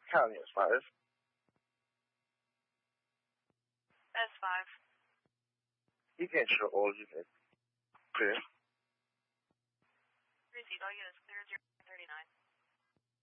County is 5. S5. 一电池 all unit. Clear. Receive all units clear 039.